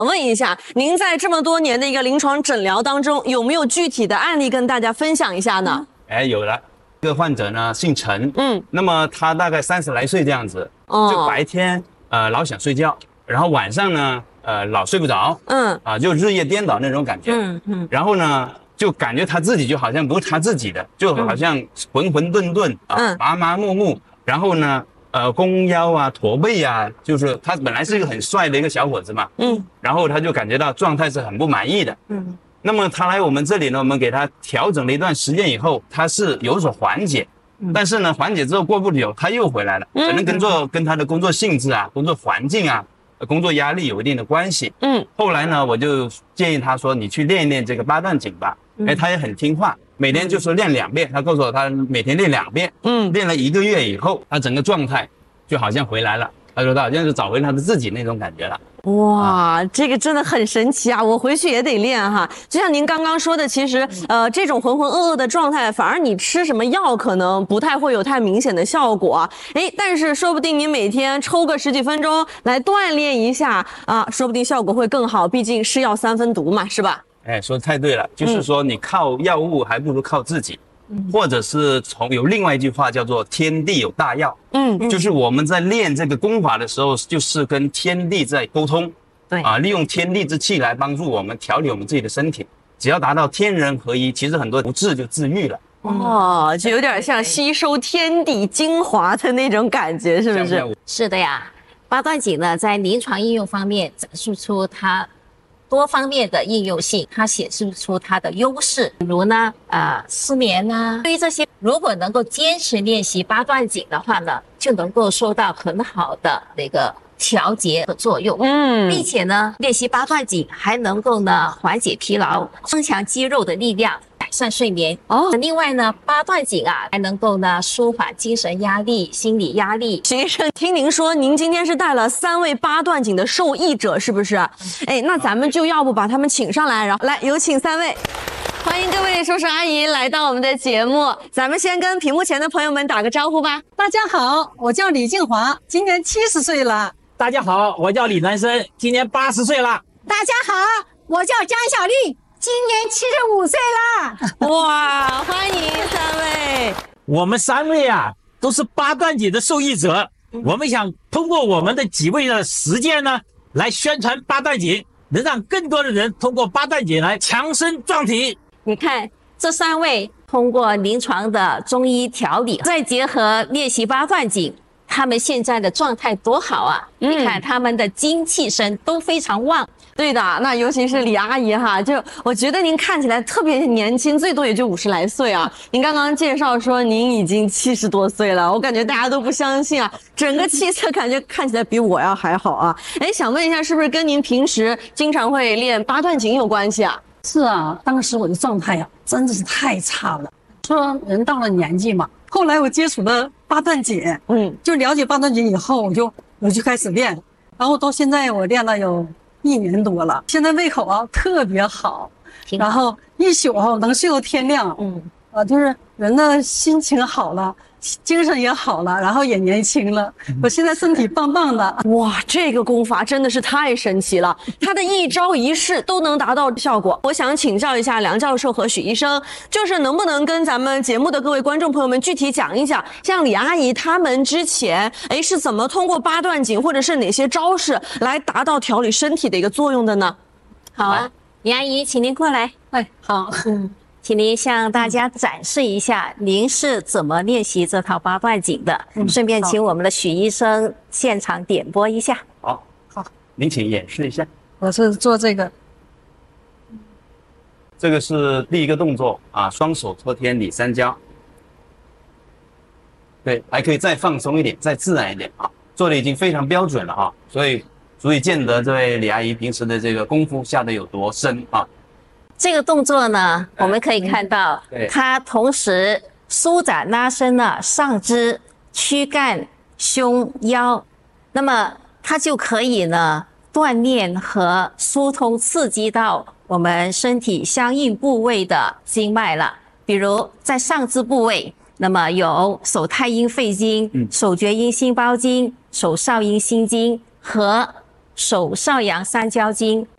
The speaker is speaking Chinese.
问一下，您在这么多年的一个临床诊疗当中，有没有具体的案例跟大家分享一下呢？ 有了。这个患者呢姓陈，那么他大概30来岁这样子，就白天老想睡觉，然后晚上呢老睡不着，就日夜颠倒那种感觉，然后呢就感觉他自己就好像不是他自己的，就好像浑浑沌沌麻麻木木，然后呢弓腰啊驼背啊，就是他本来是一个很帅的一个小伙子嘛，然后他就感觉到状态是很不满意的，那么他来我们这里呢，我们给他调整了一段时间以后，他是有所缓解，但是呢，缓解之后过不久他又回来了，可能跟他的工作性质啊、工作环境啊、工作压力有一定的关系。后来呢，我就建议他说，你去练一练这个八段锦吧。他也很听话，每天就是练2遍。他告诉我，他每天练2遍，练了1个月以后，他整个状态就好像回来了。他说他好像是找回他的自己那种感觉了。 哇，这个真的很神奇啊！我回去也得练哈。就像您刚刚说的，其实这种浑浑噩噩的状态，反而你吃什么药可能不太会有太明显的效果。但是说不定你每天抽个10几分钟来锻炼一下啊，说不定效果会更好。毕竟是药3分毒嘛，是吧？ 说得太对了，就是说你靠药物还不如靠自己。或者是有另外一句话叫做天地有大药，就是我们在练这个功法的时候，就是跟天地在沟通，对利用天地之气来帮助我们调理我们自己的身体，只要达到天人合一，其实很多不治就治愈了。 就有点像吸收天地精华的那种感觉，是不是？ 是的呀，八段锦呢，在临床应用方面展示出它多方面的应用性，它显示出它的优势，比如呢，失眠啊，对于这些，如果能够坚持练习八段锦的话呢，就能够收到很好的那个调节的作用，并且呢，练习八段锦还能够呢缓解疲劳，增强肌肉的力量，改善睡眠。另外呢，八段锦啊还能够呢舒缓精神压力、心理压力。 徐医生，听您说您今天是带了3位八段锦的受益者，是不是？那咱们就要不把他们请上来，然后来有请3位。欢迎各位叔叔阿姨来到我们的节目，咱们先跟屏幕前的朋友们打个招呼吧。 大家好，我叫李静华，今年70岁了。 大家好，我叫李南生，今年80岁了。 大家好，我叫江小丽，今年75岁了。 哇，欢迎3位。 我们3位啊，都是八段锦的受益者。我们想通过我们的几位的实践呢，来宣传八段锦，能让更多的人通过八段锦来强身壮体。 你看这3位通过临床的中医调理，再结合练习八段锦，他们现在的状态多好啊！你看他们的精气神都非常旺。 对的，那尤其是李阿姨哈，就我觉得您看起来特别年轻，最多也就50来岁啊。您刚刚介绍说您已经70多岁了，我感觉大家都不相信啊，整个气色感觉看起来比我要还好啊。想问一下，是不是跟您平时经常会练八段锦有关系啊？ 是啊，当时我的状态真的是太差了。说人到了年纪嘛，后来我接触了八段锦，就了解八段锦以后，我就开始练，然后到现在我练了有1年多了，现在胃口特别好，然后一宿能睡到天亮，就是人的心情好了，精神也好了，然后也年轻了，我现在身体棒棒的。 哇，这个功法真的是太神奇了，它的一招一式都能达到效果。我想请教一下梁教授和许医生，就是能不能跟咱们节目的各位观众朋友们具体讲一讲，像李阿姨他们之前是怎么通过八段锦或者是哪些招式来达到调理身体的一个作用的呢？ 好啊，李阿姨，请您过来。 好。 请您向大家展示一下您是怎么练习这套八段锦的，顺便请我们的许医生现场点播一下。 好，您请演示一下。 我是做这个。 这个是第一个动作啊，双手托天理3交。对，还可以再放松一点，再自然一点啊，做的已经非常标准了啊，所以足以见得这位李阿姨平时的这个功夫下得有多深啊。 这个动作呢，我们可以看到，它同时舒展拉伸了上肢、躯干、胸、腰，那么它就可以呢锻炼和疏通刺激到我们身体相应部位的经脉了。比如在上肢部位，那么有手太阴肺经、手厥阴心包经、手少阴心经和手少阳三焦经。